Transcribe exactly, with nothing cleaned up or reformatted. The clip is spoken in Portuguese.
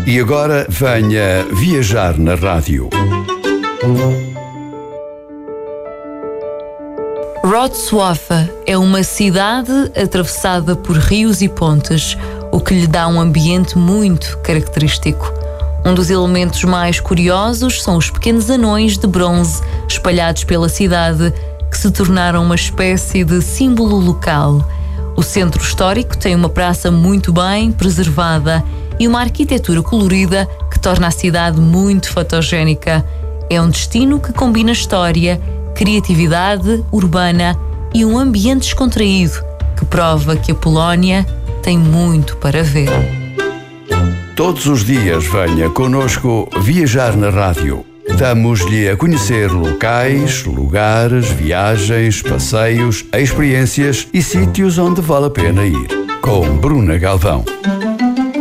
E agora venha viajar na rádio. Wrocław é uma cidade atravessada por rios e pontes, o que lhe dá um ambiente muito característico. Um dos elementos mais curiosos são os pequenos anões de bronze espalhados pela cidade, que se tornaram uma espécie de símbolo local. O centro histórico tem uma praça muito bem preservada e uma arquitetura colorida que torna a cidade muito fotogénica. É um destino que combina história, criatividade urbana e um ambiente descontraído, que prova que a Polónia tem muito para ver. Todos os dias venha connosco viajar na rádio. Damos-lhe a conhecer locais, lugares, viagens, passeios, experiências e sítios onde vale a pena ir. Com Bruna Galvão.